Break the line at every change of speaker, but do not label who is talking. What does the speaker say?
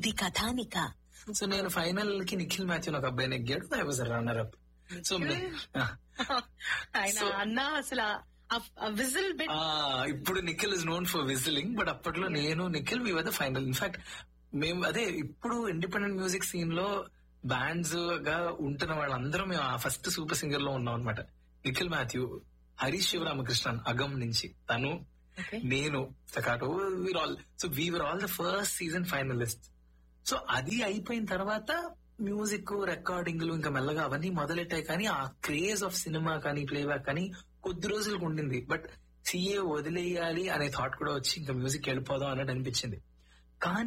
ఇది కథానిక.
సో నేను ఫైనల్ కి నిఖిల్ మాథ్యూ ఒక అబ్బాయి నెగ్గాడు. I was runner up. So
ఆయన అన్న అసలు విజిల్ బిట్.
ఇప్పుడు Nikhil is known for whistling, but అప్పట్లో నేను నిఖిల్ వి వర్ ద ఫైనల్. ఇన్ఫాక్ట్ మేము అదే ఇప్పుడు ఇండిపెండెంట్ మ్యూజిక్ సీన్ లో బ్యాండ్స్ గా ఉంటున్న వాళ్ళందరూ మేము ఆ ఫస్ట్ సూపర్ సింగర్ లో ఉన్నాం అనమాట. నిఖిల్ మాథ్యూ, హరీష్ శివరామకృష్ణన్ అగం నుంచి, తను, నేను, staccato, we were all the first season finalist. So అది అయిపోయిన తర్వాత మ్యూజిక్ రికార్డింగ్లు ఇంకా మెల్లగా అవన్నీ మొదలెట్టాయి. కానీ ఆ క్రేజ్ ఆఫ్ సినిమా కానీ ప్లేబ్యాక్ కానీ కొద్ది రోజులకు ఉండింది. బట్ సిఏ వదిలేయాలి అనే థాట్ కూడా వచ్చి ఇంకా మ్యూజిక్ వెళ్ళిపోదాం అన్నట్టు అనిపించింది. కానీ